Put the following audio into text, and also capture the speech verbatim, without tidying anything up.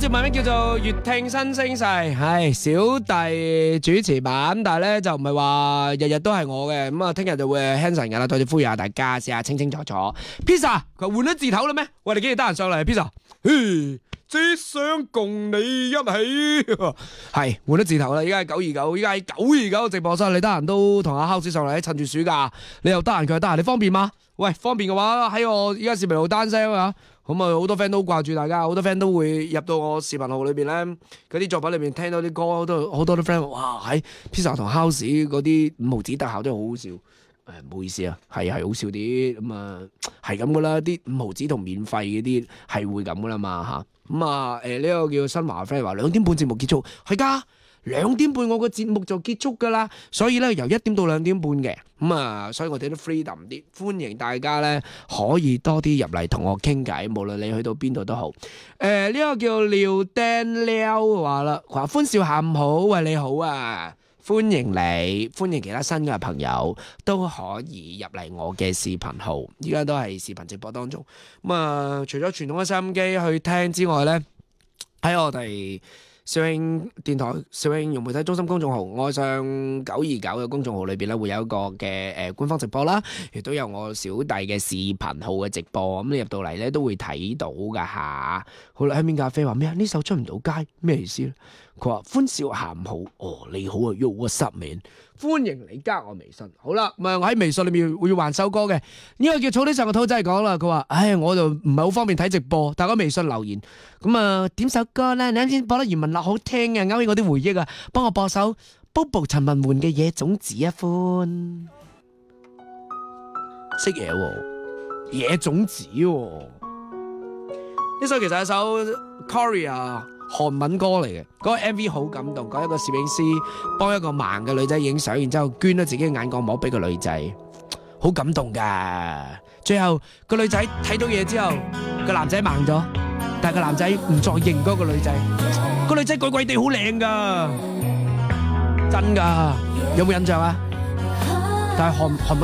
節目名叫做粵聽新聲勢，係小弟主持版，但係咧就唔係話日日都係我嘅，咁啊聽日就會 Hanson 噶啦，再次呼籲下大家試下清清楚楚。Pizza 佢換咗字頭啦咩？喂，你幾時得閒上嚟 Pizza？ 嘿，只想共你一起，係換咗字頭啦，依家係九二九，依家喺九二九直播室，你得閒都同阿 House 上嚟，趁住暑假，你又得閒佢又得閒，你方便嗎？喂，方便嘅話喺我依家視頻號單聲啊，咁啊好多 friend 都掛住大家，好多 friend 都會入到我視頻號裏邊咧，嗰啲作品裏邊聽到啲歌都好多啲 friend 哇喺 Pizza 同 House 嗰啲五毫子特效真係好好笑，誒、呃、唔好意思啊，係係好笑啲，咁啊係咁噶啦，啲五毫子同免費嗰啲係會咁噶啦嘛吓，咁啊誒呢、這個叫新華 friend 話兩點半節目結束，係噶。兩點半我個節目就結束噶啦，所以咧由一點到兩點半嘅，咁啊，所以我哋都 freedom 啲，歡迎大家咧可以多啲入嚟同我傾偈，無論你去到邊度都好。誒、呃、呢、這個叫廖 Daniel 話啦，話歡笑下午好，喂你好啊，歡迎你，歡迎其他新嘅朋友都可以入嚟我嘅視頻號，依家都係視頻直播當中。咁啊，除咗傳統嘅收音機去聽之外咧，喺我哋兆興電台、兆興融媒體中心公眾號、愛上九二九嘅公眾號裏邊咧，會有一個嘅誒官方直播啦，亦都有我小弟嘅視頻號嘅直播，咁你入到嚟咧都會睇到噶吓。好啦，喺面咖啡話咩啊？呢首出唔到街，咩意思咧？佢話歡笑下午好，哦你好啊 ，Yo what's up man？歡迎你加我微信。好啦，咁啊我喺微信裏面會還首歌嘅。呢個叫草地上嘅兔仔講啦，佢話：唉，我就唔係好方便睇直播，但係我微信留言。咁啊點首歌咧？你啱先播得余文樂好聽啊，勾起我啲回憶啊！幫我播首 Bobo 陳文媛嘅《野種子》一歡。識嘢喎，《野種子》喎。呢首其實係一首 Korea 韓文歌嚟嘅，嗰個 M V 好感動，講一個攝影師幫一個盲嘅女仔影相，然之後捐咗自己嘅眼角膜俾個女仔，好感動噶。最後個女仔睇到嘢之後，個男仔盲咗，但係個男仔唔再認嗰個女仔，個女仔鬼鬼地好靚噶，真噶，有冇印象啊？但係韓韓文。